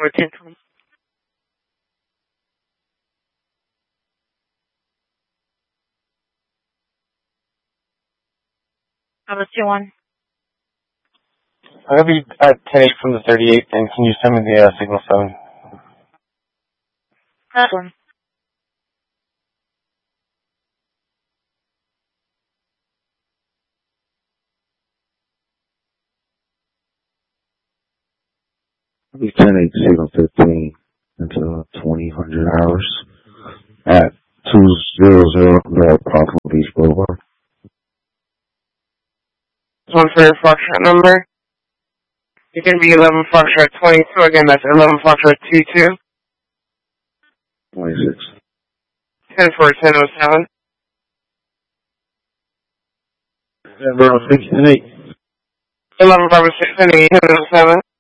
10-20. How about 2-1? I'm going to be at 10-8 from the 38, and can you send me the signal 7? That's one. I'll be 10-8, signal 15 until 2000 hours at 200 Poplar Beach Boulevard. One for your Foxtrot number. It's going to be 11 Foxtrot 22. Again, that's 11 Foxtrot 22. 26. 10 for 1007. Denver 6 and 8. 11 Bravo 6 and 8, 1007.